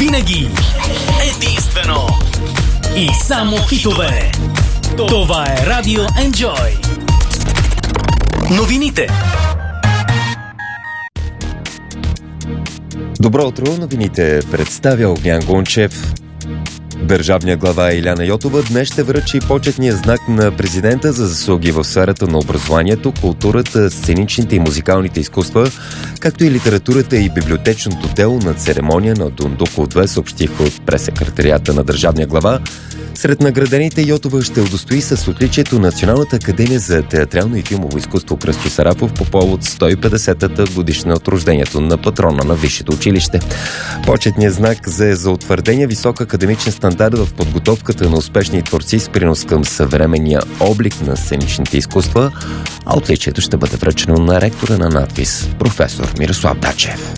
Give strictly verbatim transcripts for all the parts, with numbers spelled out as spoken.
Винаги единствено и само хитове. Това е Радио Enjoy. Новините. Добро утро, новините представя Огнян Гунчев. Държавният глава Илияна Йотова днес ще връчи почетния знак на президента за заслуги в сферата на образованието, културата, сценичните и музикалните изкуства, както и литературата и библиотечното дело на церемония на Дондуков две, съобщиха от прес-секретарията на държавния глава. Сред наградените Йотова ще удостои с отличието Националната академия за театрално и филмово изкуство Кръстю Сарафов по повод сто и петдесетата годишна от рождението на патрона на висшето училище. Почетният знак за, за утвърдения висок академичен стандарт в подготовката на успешни творци с принос към съвременния облик на сценичните изкуства, а отличието ще бъде връчено на ректора на надвис, професор Мирослав Дачев.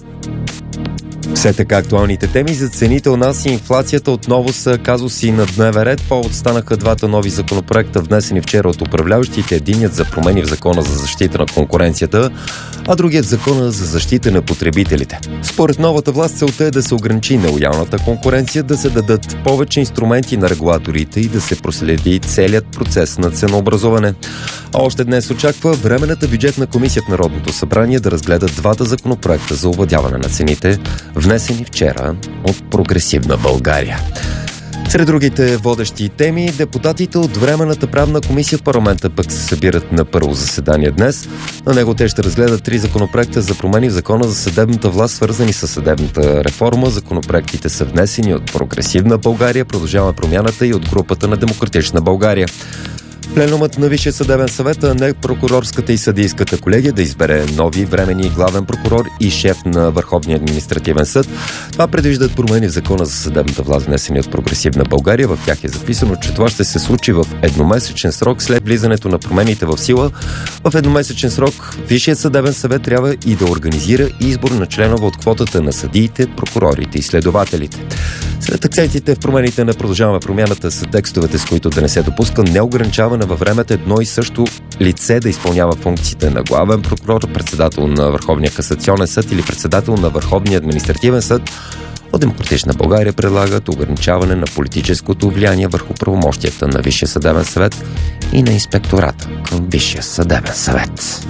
Все така актуалните теми за цените у нас и инфлацията отново са казуси на дневен ред. Повод станаха двата нови законопроекта, внесени вчера от управляващите. Единият за промени в Закона за защита на конкуренцията, а другият в Закона за защита на потребителите. Според новата власт целта е да се ограничи нелоялната конкуренция, да се дадат повече инструменти на регулаторите и да се проследи целият процес на ценообразуване. А още днес очаква Временната бюджетна комисия в Народното събрание да разгледа двата законопроекта за овладяване на цените, внесени вчера от Прогресивна България. Сред другите водещи теми, депутатите от Временната правна комисия в парламента пък се събират на първо заседание днес. На него те ще разгледат три законопроекта за промени в Закона за съдебната власт, свързани с съдебната реформа. Законопроектите са внесени от Прогресивна България, Продължаваме промяната и от групата на Демократична България. Пленумът на Висшия съдебен съвет, а не прокурорската и съдийската колегия, да избере нови временни главен прокурор и шеф на Върховния административен съд. Това предвиждат промени в Закона за съдебната власт, внесени от Прогресивна България. В тях е записано, че това ще се случи в едномесечен срок след влизането на промените в сила. В едномесечен срок Висшият съдебен съвет трябва и да организира избор на членове от квотата на съдиите, прокурорите и следователите. Сред акцентите в промените на Продължаваме промяната са текстовете, с които да не се допуска неограничаване във времето едно и също лице да изпълнява функциите на главен прокурор, председател на Върховния касационен съд или председател на Върховния административен съд. От Демократична България предлагат ограничаване на политическото влияние върху правомощията на Висшия съдебен съвет и на инспектората към Висшия съдебен съвет.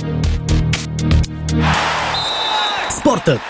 Спортът.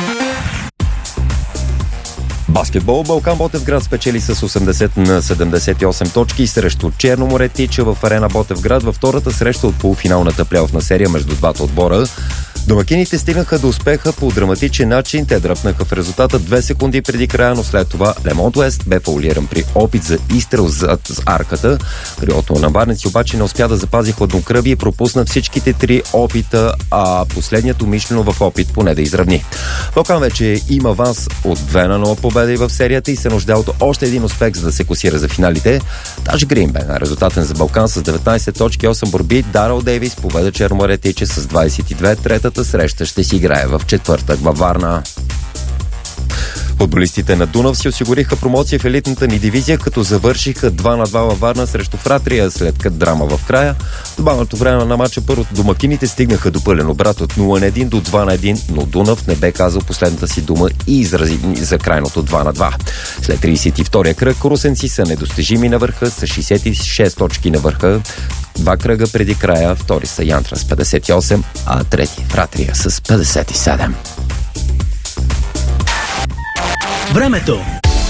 Баскетбол. Балкан Ботевград спечели с осемдесет на седемдесет и осем точки срещу Черно море Тича в арена Ботевград във втората среща от полуфиналната плейофна серия между двата отбора. Домакините стигнаха до успеха по драматичен начин. Те дръпнаха в резултата две секунди преди края, но след това Лемонт Уест бе фаулиран при опит за изстрел зад арката. Криото на барници обаче не успя да запази хладнокръвие и пропусна всичките три опита, а последният умишлено в опит поне да изравни. Балкан вече има аванс от две на нула победа и в серията и се нуждае от още един успех, за да се класира за финалите. Даже Грин бе резултатен за Балкан с деветнайсет точки и осем борби. Дарел Дейвис победа Черно море Тича с двайсет и две. Третата среща ще си играе в четвъртък във Варна. Футболистите на Дунав си осигуриха промоция в елитната ни дивизия, като завършиха два на два във Варна срещу Фратрия след като драма в края. В добавеното време на матча първото домакините стигнаха до пълен обрат от нула на едно до два на едно, но Дунав не бе казал последната си дума и изрази за крайното два на два. След трийсет и втория кръг русенци са недостижими на върха с шейсет и шест точки на върха. Два кръга преди края, втори са Янтра с петдесет и осем, а трети Фратрия с петдесет и седем. Времето.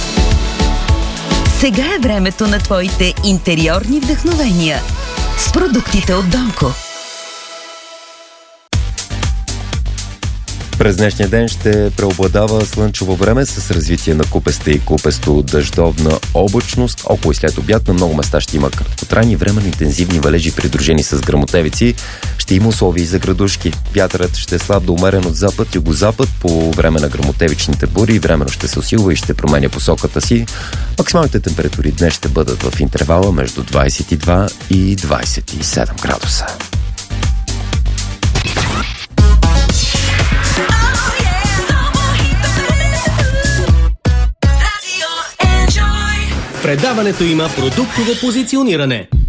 Сега е времето на твоите интериорни вдъхновения с продуктите от Донко. През днешния ден ще преобладава слънчево време с развитие на купеста и купесто дъждовна облачност. Около и след обяд на много места ще има краткотрайни временно интензивни валежи, придружени с гръмотевици. Ще има условия за градушки. Вятърът ще е слаб до умерен от запад, югозапад по време на гръмотевичните бури. Временно ще се усилва и ще променя посоката си. Максималните температури днес ще бъдат в интервала между двайсет и два и двайсет и седем градуса. Предаването има продуктово позициониране.